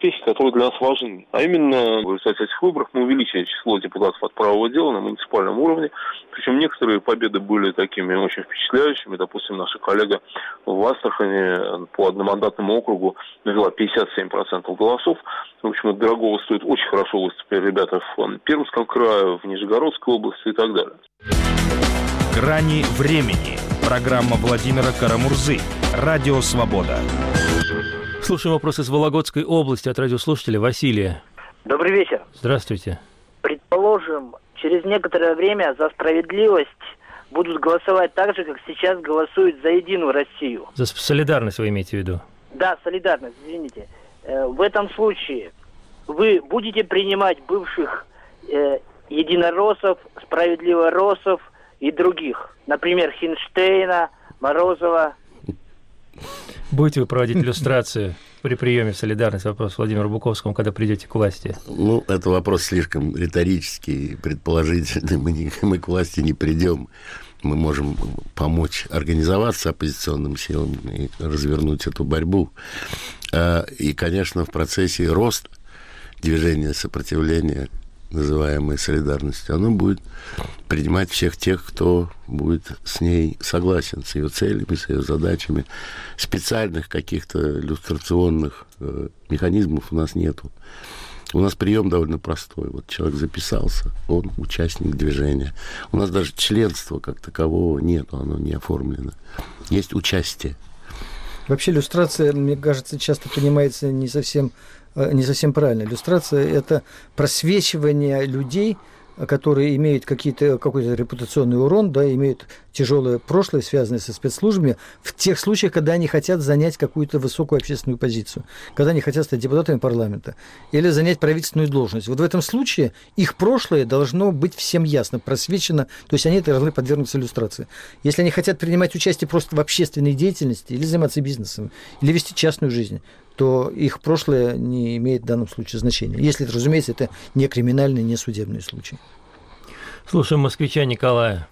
успехи, которые для нас важны. А именно, в результате этих выборов мы увеличили число депутатов от правого дела на муниципальном уровне. Причем некоторые победы были такими очень впечатляющими. Допустим, наша коллега в Астрахани по одномандатному округу навела 57% голосов. В общем, это дорого стоит. Очень хорошо выступили ребята в Пермском крае, в Нижегородской области и так далее. «Грани времени». Программа Владимира Карамурзы. Радио «Свобода». Слушаем вопрос из Вологодской области от радиослушателя Василия. Добрый вечер. Здравствуйте. Предположим, через некоторое время за справедливость будут голосовать так же, как сейчас голосуют за Единую Россию. За солидарность вы имеете в виду? Да, солидарность, извините. В этом случае вы будете принимать бывших единороссов, справедливороссов и других, например, Хинштейна, Морозова. Будете вы проводить иллюстрацию при приеме в солидарность? Вопрос Владимиру Буковскому, когда придете к власти. Ну, это вопрос слишком риторический, предположительный. Мы к власти не придем. Мы можем помочь организоваться оппозиционным силам и развернуть эту борьбу. И, конечно, в процессе роста движения сопротивления, называемой солидарностью, оно будет принимать всех тех, кто будет с ней согласен, с ее целями, с ее задачами. Специальных каких-то иллюстрационных механизмов у нас нету. У нас прием довольно простой. Вот человек записался, он участник движения. У нас даже членства как такового нету, оно не оформлено. Есть участие. Вообще иллюстрация, мне кажется, часто понимается не совсем правильно. Иллюстрация – это просвечивание людей, которые имеют какой-то репутационный урон, да, имеют тяжелое прошлое, связанное со спецслужбами, в тех случаях, когда они хотят занять какую-то высокую общественную позицию, когда они хотят стать депутатами парламента или занять правительственную должность. Вот в этом случае их прошлое должно быть всем ясно, просвечено, то есть они должны подвергнуться иллюстрации. Если они хотят принимать участие просто в общественной деятельности или заниматься бизнесом, или вести частную жизнь, то их прошлое не имеет в данном случае значения. Если, разумеется, это не криминальный, не судебный случай. Слушаем москвича Николая.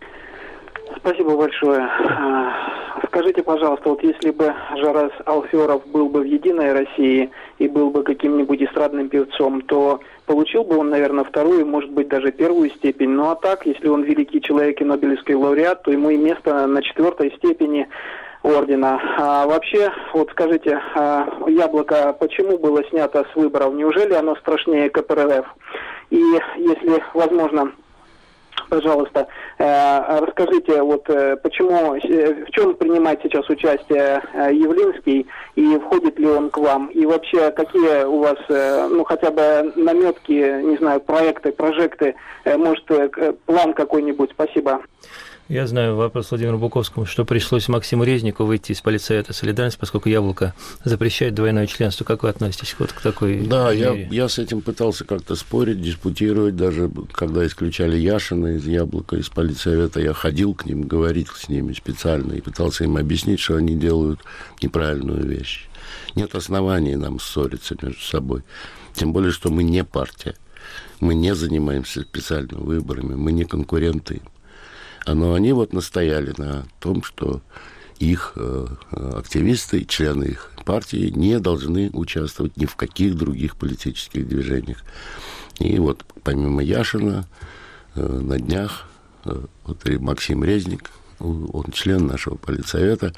Спасибо большое. Скажите, пожалуйста, вот если бы Жарас Алферов был бы в «Единой России» и был бы каким-нибудь эстрадным певцом, то получил бы он, наверное, вторую, может быть, даже первую степень. Ну а так, если он великий человек и Нобелевский лауреат, то ему и место на 4-й степени ордена. А вообще, вот скажите, «Яблоко» почему было снято с выборов? Неужели оно страшнее КПРФ? И если возможно, пожалуйста, расскажите, вот почему, в чем принимает сейчас участие Явлинский и входит ли он к вам? И вообще, какие у вас, ну, хотя бы наметки, не знаю, прожекты, может, план какой-нибудь? Спасибо. Я знаю вопрос Владимиру Буковскому, что пришлось Максиму Резнику выйти из политсовета «Солидарность», поскольку «Яблоко» запрещает двойное членство. Как вы относитесь вот к такой мере? Я с этим пытался как-то спорить, диспутировать. Даже когда исключали Яшина из «Яблока», из политсовета, я ходил к ним, говорил с ними специально и пытался им объяснить, что они делают неправильную вещь. Нет оснований нам ссориться между собой. Тем более, что мы не партия. Мы не занимаемся специально выборами, мы не конкуренты. Но они вот настояли на том, что их активисты, члены их партии не должны участвовать ни в каких других политических движениях. И вот помимо Яшина на днях вот Максим Резник, он член нашего политсовета,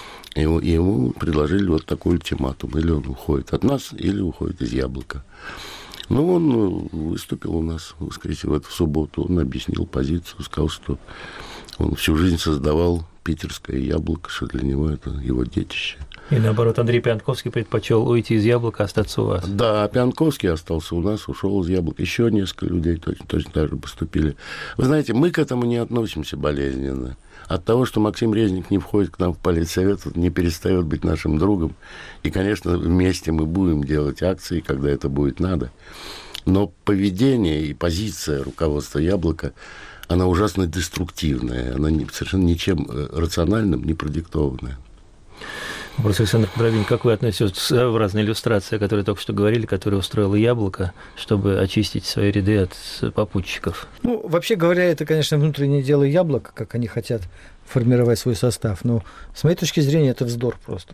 ему предложили вот такой ультиматум. Или он уходит от нас, или уходит из «Яблока». Ну, он выступил у нас в субботу, он объяснил позицию, сказал, что он всю жизнь создавал питерское «Яблоко», что для него это его детище. И наоборот, Андрей Пьянковский предпочел уйти из «Яблока», остаться у вас. Да, Пьянковский остался у нас, ушел из «Яблока». Еще несколько людей точно так же поступили. Вы знаете, мы к этому не относимся болезненно. От того, что Максим Резник не входит к нам в политсовет, не перестает быть нашим другом. И, конечно, вместе мы будем делать акции, когда это будет надо. Но поведение и позиция руководства «Яблока», она ужасно деструктивная. Она совершенно ничем рациональным не продиктованная. Вопрос, Александр Подробин, как вы относитесь к своеобразной иллюстрации, о которой только что говорили, которую устроило «Яблоко», чтобы очистить свои ряды от попутчиков? Ну, вообще говоря, это, конечно, внутреннее дело «Яблока», как они хотят формировать свой состав. Но с моей точки зрения это вздор просто.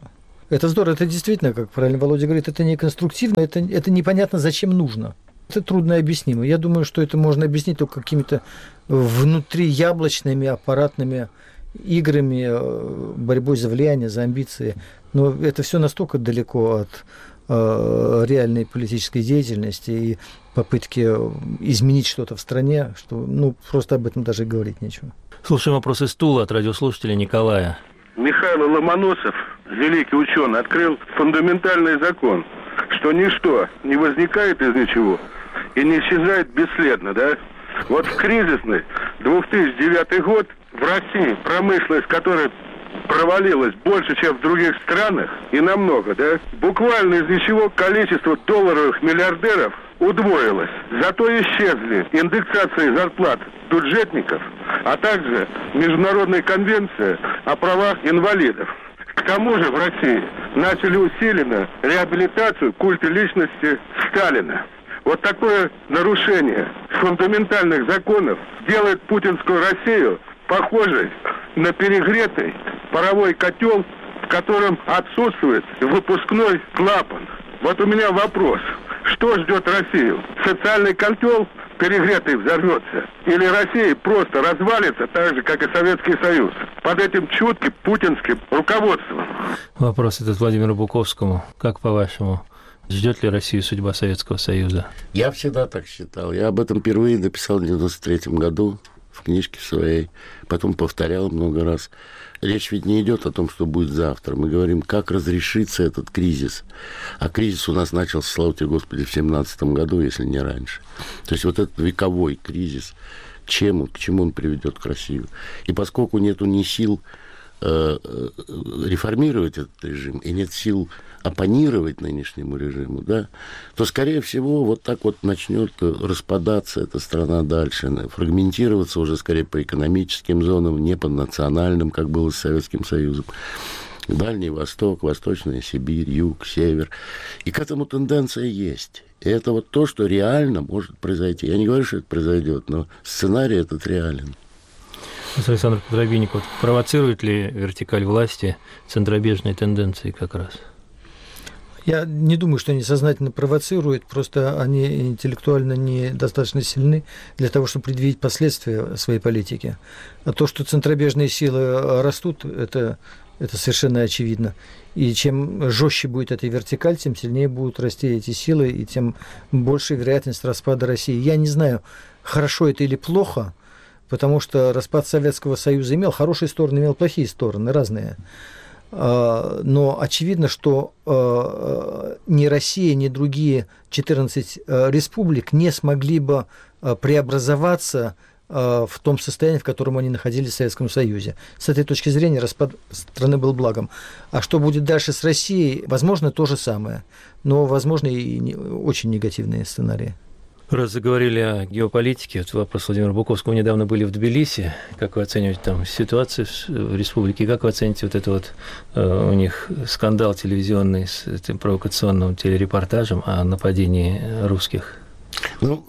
Это здорово, это действительно, как правильно Володя говорит, это не конструктивно, это непонятно, зачем нужно. Это трудно объяснимо. Я думаю, что это можно объяснить только какими-то внутрияблочными аппаратными играми, борьбой за влияние, за амбиции. Но это все настолько далеко от реальной политической деятельности и попытки изменить что-то в стране, что просто об этом даже говорить нечего. Слушаем вопрос из Тула от радиослушателя Николая. Михаил Ломоносов, великий ученый, открыл фундаментальный закон, что ничто не возникает из ничего и не исчезает бесследно, да? Вот в кризисный 2009 год в России промышленность, которая провалилась больше, чем в других странах, и намного, да? Буквально из ничего количество долларовых миллиардеров удвоилось. Зато исчезли индексации зарплат бюджетников, а также Международная конвенция о правах инвалидов. К тому же в России начали усиленно реабилитацию культа личности Сталина. Вот такое нарушение фундаментальных законов делает путинскую Россию похожей на перегретый паровой котел, в котором отсутствует выпускной клапан. Вот у меня вопрос. Что ждет Россию? Социальный котел перегретый взорвется? Или Россия просто развалится так же, как и Советский Союз? Под этим чутким путинским руководством. Вопрос этот Владимиру Буковскому. Как по-вашему, ждет ли Россию судьба Советского Союза? Я всегда так считал. Я об этом впервые написал в 1993 году в книжке своей. Потом повторял много раз. Речь ведь не идет о том, что будет завтра. Мы говорим, как разрешится этот кризис. А кризис у нас начался, слава тебе, Господи, в 2017 году, если не раньше. То есть вот этот вековой кризис, к чему он приведет к России. И поскольку нету ни сил реформировать этот режим, и нет сил оппонировать нынешнему режиму, да, то, скорее всего, вот так вот начнет распадаться эта страна дальше, фрагментироваться уже скорее по экономическим зонам, не по национальным, как было с Советским Союзом. Дальний Восток, Восточная Сибирь, Юг, Север. И к этому тенденция есть. И это вот то, что реально может произойти. Я не говорю, что это произойдет, но сценарий этот реален. Александр Подробинников, провоцирует ли вертикаль власти центробежные тенденции как раз? Я не думаю, что они сознательно провоцируют, просто они интеллектуально недостаточно сильны для того, чтобы предвидеть последствия своей политики. А то, что центробежные силы растут, это совершенно очевидно. И чем жестче будет эта вертикаль, тем сильнее будут расти эти силы, и тем больше вероятность распада России. Я не знаю, хорошо это или плохо, потому что распад Советского Союза имел хорошие стороны, имел плохие стороны, разные. Но очевидно, что ни Россия, ни другие 14 республик не смогли бы преобразоваться в том состоянии, в котором они находились в Советском Союзе. С этой точки зрения распад страны был благом. А что будет дальше с Россией? Возможно, то же самое, но, возможно, и очень негативные сценарии. Раз заговорили о геополитике, вот вопрос Владимира Буковского. Мы недавно были в Тбилиси. Как вы оцениваете там ситуацию в республике? Как вы оцените вот это вот у них скандал телевизионный с этим провокационным телерепортажем о нападении русских? Ну,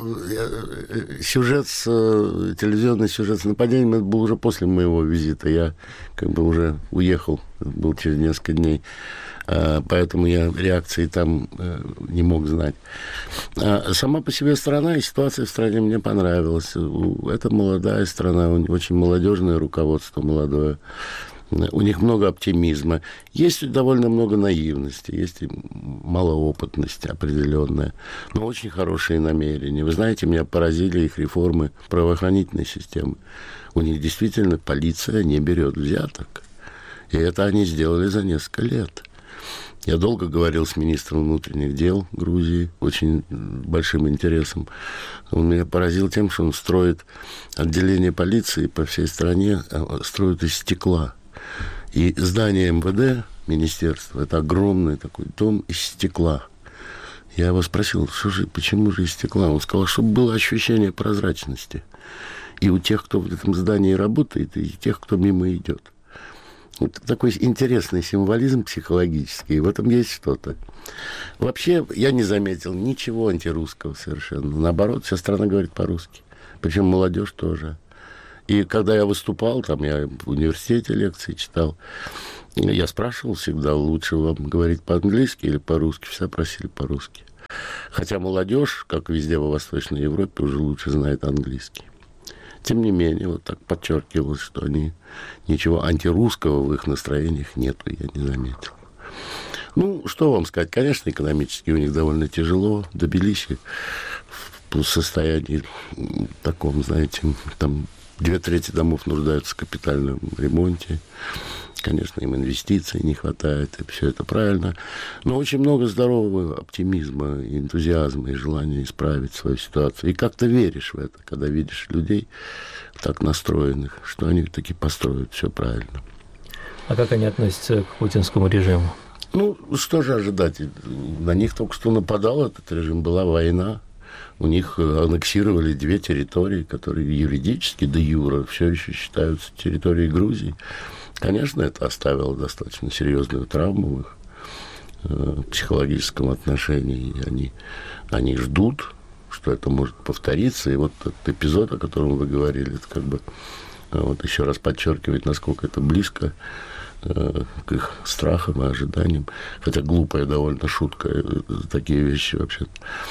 телевизионный сюжет с нападением, это был уже после моего визита. Я как бы уже уехал, был через несколько дней. Поэтому я реакции там не мог знать. Сама по себе страна и ситуация в стране мне понравилась. Это молодая страна, очень молодежное руководство, молодое. У них много оптимизма. Есть довольно много наивности, есть и малоопытность определенная, но очень хорошие намерения. Вы знаете, меня поразили их реформы правоохранительной системы. У них действительно полиция не берет взяток. И это они сделали за несколько лет. Я долго говорил с министром внутренних дел Грузии, очень большим интересом. Он меня поразил тем, что он строит отделение полиции по всей стране, строит из стекла. И здание МВД, министерства, это огромный такой дом из стекла. Я его спросил, почему же из стекла? Он сказал, чтобы было ощущение прозрачности. И у тех, кто в этом здании работает, и тех, кто мимо идет. Вот такой интересный символизм психологический, и в этом есть что-то. Вообще, я не заметил ничего антирусского совершенно. Наоборот, вся страна говорит по-русски. Причем молодежь тоже. И когда я выступал, там я в университете лекции читал, я спрашивал всегда, лучше вам говорить по-английски или по-русски. Все просили по-русски. Хотя молодежь, как везде во Восточной Европе, уже лучше знает английский. Тем не менее, вот так подчеркивалось, что они ничего антирусского в их настроениях нету, я не заметил. Ну, что вам сказать? Конечно, экономически у них довольно тяжело. Тбилиси в состоянии таком, знаете, там 2/3 домов нуждаются в капитальном ремонте. Конечно, им инвестиций не хватает, и все это правильно. Но очень много здорового оптимизма, и энтузиазма, и желания исправить свою ситуацию. И как-то веришь в это, когда видишь людей так настроенных, что они таки построят все правильно. А как они относятся к путинскому режиму? Ну, что же ожидать? На них только что нападал этот режим, была война. У них аннексировали 2 территории, которые юридически, де юре, все еще считаются территорией Грузии. Конечно, это оставило достаточно серьезную травму в их психологическом отношении. И они ждут, что это может повториться. И вот этот эпизод, о котором вы говорили, это как бы вот еще раз подчеркивает, насколько это близко к их страхам и ожиданиям. Хотя глупая довольно шутка. Такие вещи вообще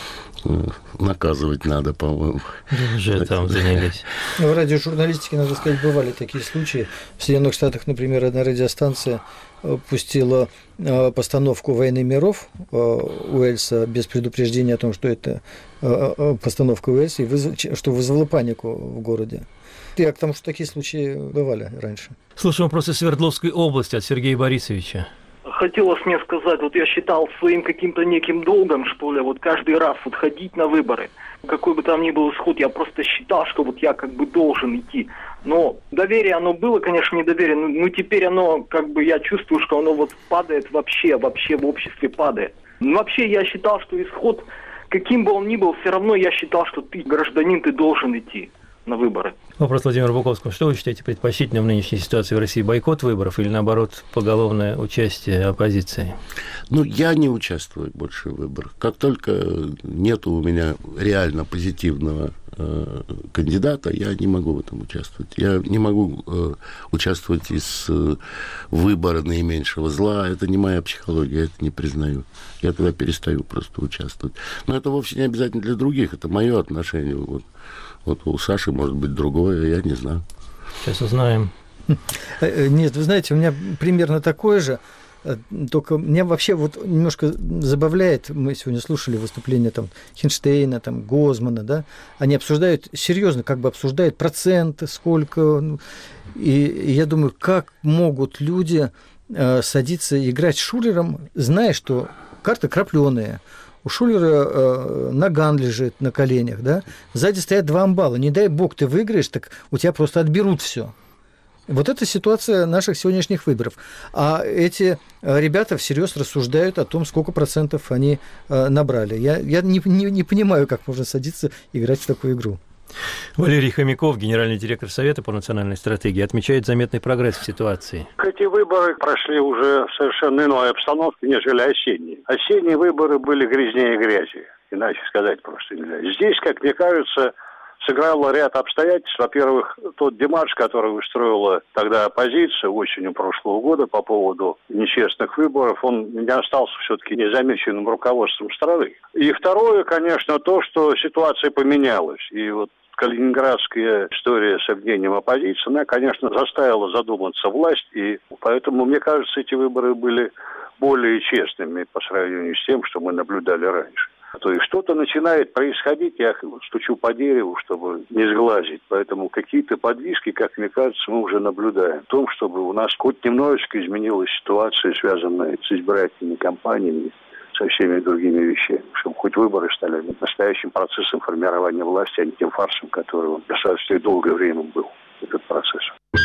наказывать надо, по-моему. Уже там занялись. В радиожурналистике, надо сказать, бывали такие случаи. В Соединенных Штатах, например, одна радиостанция пустила постановку «Войны миров» Уэльса без предупреждения о том, что это постановка Уэльса, и что вызвало панику в городе. Я к тому, что такие случаи бывали раньше. Слушаем вопросы Свердловской области от Сергея Борисовича. Хотелось мне сказать, вот я считал своим каким-то неким долгом, что ли, вот каждый раз вот ходить на выборы. Какой бы там ни был исход, я просто считал, что вот я как бы должен идти. Но доверие, оно было, конечно, недоверие, но теперь оно, как бы, я чувствую, что оно вот падает вообще в обществе падает. Но вообще я считал, что исход, каким бы он ни был, все равно я считал, что ты, гражданин, ты должен идти на выборы. Вопрос Владимиру Буковскому. Что вы считаете предпочтительным в нынешней ситуации в России? Бойкот выборов или, наоборот, поголовное участие оппозиции? Ну, я не участвую больше в выборах. Как только нету у меня реально позитивного кандидата, я не могу в этом участвовать. Я не могу участвовать из выбора наименьшего зла. Это не моя психология, я это не признаю. Я тогда перестаю просто участвовать. Но это вовсе не обязательно для других. Это мое отношение. Вот у Саши может быть другое, я не знаю. Сейчас узнаем. Нет, вы знаете, у меня примерно такое же. Только меня вообще вот немножко забавляет, мы сегодня слушали выступления там Хинштейна, там Гозмана, да, они обсуждают, серьезно, как бы обсуждают проценты, сколько, и я думаю, как могут люди садиться и играть с Шулером, зная, что карты крапленые, у Шулера наган лежит на коленях, да, сзади стоят 2 амбала, не дай бог ты выиграешь, так у тебя просто отберут все. Вот это ситуация наших сегодняшних выборов. А эти ребята всерьез рассуждают о том, сколько процентов они набрали. Я не понимаю, как можно садиться и играть в такую игру. Валерий Хомяков, генеральный директор Совета по национальной стратегии, отмечает заметный прогресс в ситуации. Эти выборы прошли уже в совершенно иной обстановке, нежели осенние. Осенние выборы были грязнее грязи, иначе сказать просто нельзя. Здесь, как мне кажется, сыграло ряд обстоятельств. Во-первых, тот демарш, который устроила тогда оппозиция осенью прошлого года по поводу нечестных выборов, он не остался все-таки незамеченным руководством страны. И второе, конечно, то, что ситуация поменялась. И вот калининградская история с обвинением оппозиции, она, конечно, заставила задуматься власть. И поэтому, мне кажется, эти выборы были более честными по сравнению с тем, что мы наблюдали раньше. То есть что-то начинает происходить, я стучу по дереву, чтобы не сглазить. Поэтому какие-то подвижки, как мне кажется, мы уже наблюдаем. В том, чтобы у нас хоть немножечко изменилась ситуация, связанная с избирательными кампаниями, со всеми другими вещами. Чтобы хоть выборы стали настоящим процессом формирования власти, а не тем фарсом, который достаточно долгое время был, этот процесс.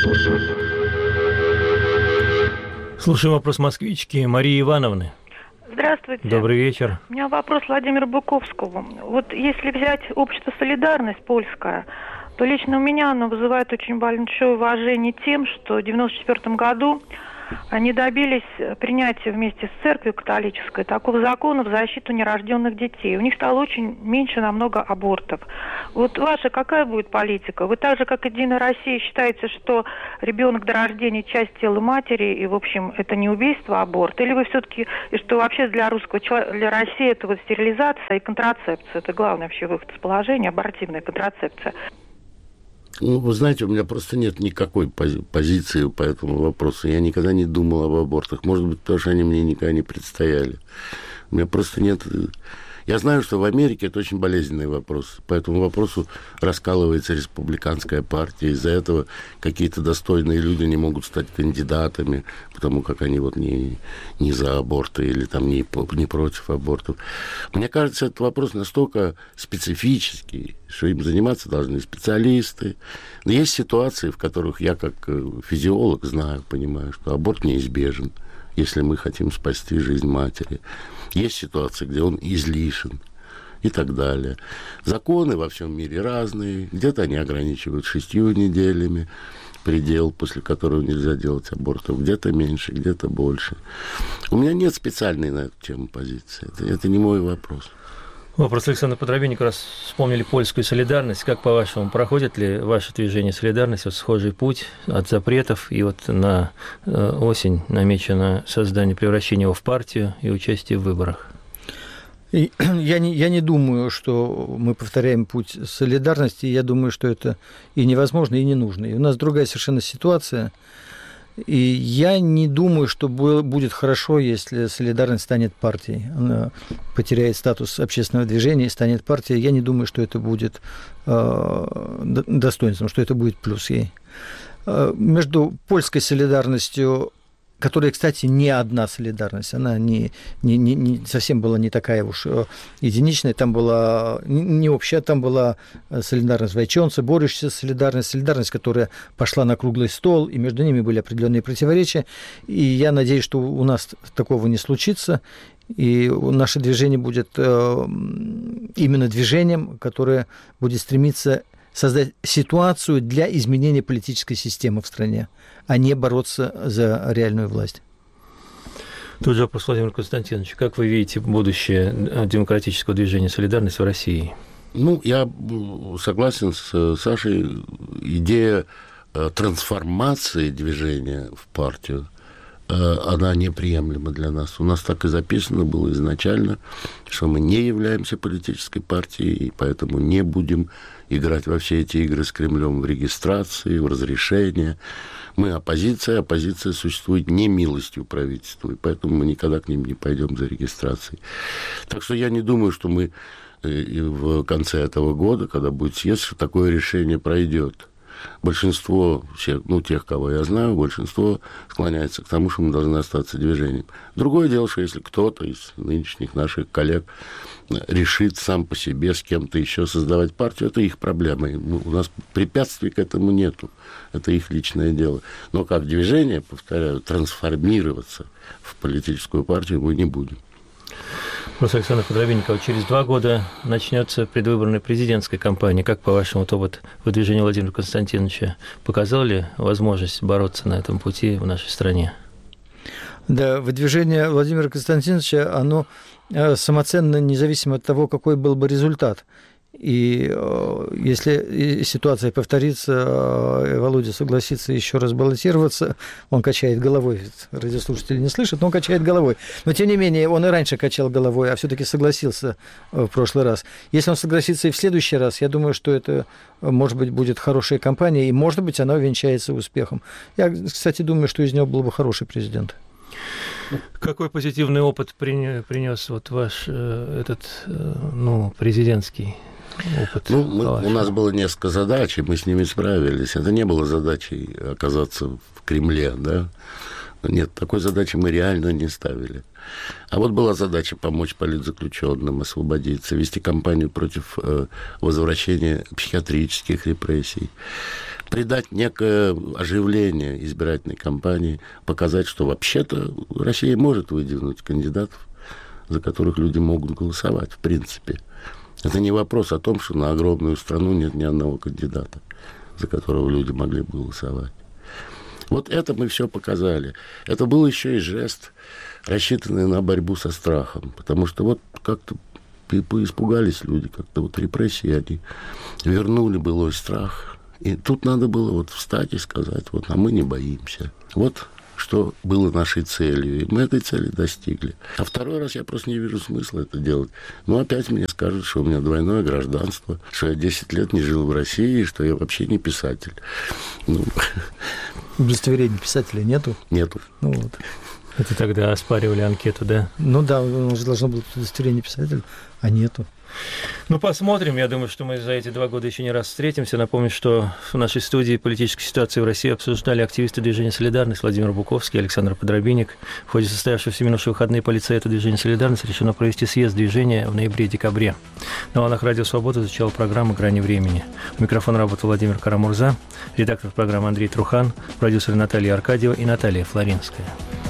Слушаем вопрос москвички Марии Ивановны. Здравствуйте. Добрый вечер. У меня вопрос Владимиру Буковскому. Вот если взять общество «Солидарность» польское, то лично у меня оно вызывает очень большое уважение тем, что в 1994 году они добились принятия вместе с церковью католической такого закона в защиту нерожденных детей. У них стало очень меньше намного абортов. Вот ваша какая будет политика? Вы так же, как Единая Россия, считаете, что ребенок до рождения часть тела матери, и, в общем, это не убийство, а аборт? Или вы все-таки, и что вообще для русского человека, для России это вот стерилизация и контрацепция? Это главный вообще выход из положения, абортивная контрацепция. Ну, вы знаете, у меня просто нет никакой позиции по этому вопросу. Я никогда не думал об абортах. Может быть, потому что они мне никогда не предстояли. У меня просто нет... Я знаю, что в Америке это очень болезненный вопрос. По этому вопросу раскалывается республиканская партия. Из-за этого какие-то достойные люди не могут стать кандидатами, потому как они вот не за аборты или там не против абортов. Мне кажется, этот вопрос настолько специфический, что им заниматься должны специалисты. Но есть ситуации, в которых я как физиолог знаю, понимаю, что аборт неизбежен, если мы хотим спасти жизнь матери. Есть ситуации, где он излишен и так далее. Законы во всем мире разные. Где-то они ограничивают 6 неделями, предел, после которого нельзя делать абортов. Где-то меньше, где-то больше. У меня нет специальной на эту тему позиции. Это не мой вопрос. Вопрос Александра Подробинник. Раз вспомнили польскую солидарность. Как, по-вашему, проходит ли ваше движение «Солидарность» вот схожий путь от запретов, и вот на осень намечено создание, превращение его в партию и участие в выборах? Я не думаю, что мы повторяем путь солидарности. Я думаю, что это и невозможно, и не нужно. И у нас другая совершенно ситуация. И я не думаю, что будет хорошо, если солидарность станет партией. Она потеряет статус общественного движения и станет партией. Я не думаю, что это будет достоинством, что это будет плюс ей. Между польской солидарностью, которая, кстати, не одна солидарность, она не совсем была не такая уж единичная, там была не общая, там была солидарность вайчонца, борющаяся солидарность, которая пошла на круглый стол, и между ними были определенные противоречия, и я надеюсь, что у нас такого не случится, и наше движение будет именно движением, которое будет стремиться создать ситуацию для изменения политической системы в стране, а не бороться за реальную власть. Тут же вопрос, Владимир Константинович, как вы видите будущее демократического движения «Солидарность» в России? Ну, я согласен с Сашей. Идея трансформации движения в партию, она неприемлема для нас. У нас так и записано было изначально, что мы не являемся политической партией, и поэтому не будем играть во все эти игры с Кремлем в регистрации, в разрешении. Мы оппозиция, оппозиция существует не милостью правительству, и поэтому мы никогда к ним не пойдем за регистрацией. Так что я не думаю, что мы в конце этого года, когда будет съезд, что такое решение пройдет. Большинство, тех, кого я знаю, большинство склоняется к тому, что мы должны остаться движением. Другое дело, что если кто-то из нынешних наших коллег решит сам по себе с кем-то еще создавать партию, это их проблема. У нас препятствий к этому нету. Это их личное дело. Но как движение, повторяю, трансформироваться в политическую партию мы не будем. Вопрос Александра Подробинникова. Через 2 года начнется предвыборная президентская кампания. Как, по-вашему, опыт выдвижения Владимира Константиновича показал ли возможность бороться на этом пути в нашей стране? Да, выдвижение Владимира Константиновича, оно самоценно, независимо от того, какой был бы результат. И если ситуация повторится, Володя согласится еще раз баллотироваться, он качает головой, радиослушатели не слышат, но он качает головой. Но, тем не менее, он и раньше качал головой, а все-таки согласился в прошлый раз. Если он согласится и в следующий раз, я думаю, что это, может быть, будет хорошая кампания, и, может быть, она увенчается успехом. Я, кстати, думаю, что из него был бы хороший президент. Какой позитивный опыт принес вот ваш президентский опыт? У нас было несколько задач, и мы с ними справились. Это не было задачей оказаться в Кремле, да? Нет, такой задачи мы реально не ставили. А вот была задача помочь политзаключенным освободиться, вести кампанию против возвращения психиатрических репрессий, придать некое оживление избирательной кампании, показать, что вообще-то Россия может выдвинуть кандидатов, за которых люди могут голосовать, в принципе. Это не вопрос о том, что на огромную страну нет ни одного кандидата, за которого люди могли бы голосовать. Вот это мы все показали. Это был еще и жест, рассчитанный на борьбу со страхом. Потому что вот как-то испугались люди, как-то вот репрессии, они вернули былой страх. И тут надо было вот встать и сказать, вот, а мы не боимся. Вот что было нашей целью. И мы этой цели достигли. А второй раз я просто не вижу смысла это делать. Ну, опять мне скажут, что у меня двойное гражданство, что я 10 лет не жил в России, что я вообще не писатель. Ну. Удостоверения писателя нету? Нету. Ну вот. Это тогда оспаривали анкету, да? Ну да, у же должно быть удостоверение писателя, а нету. Ну, посмотрим. Я думаю, что мы за эти 2 года еще не раз встретимся. Напомню, что в нашей студии политической ситуации в России обсуждали активисты движения «Солидарность» Владимир Буковский и Александр Подробинник. В ходе состоявшегося в минувшие выходные по инициативе движения «Солидарность» решено провести съезд движения в ноябре-декабре. На волнах «Радио Свобода» звучала программа «Грани времени». У микрофона работал Владимир Карамурза, редактор программы Андрей Трухан, продюсеры Наталья Аркадьева и Наталья Флоринская.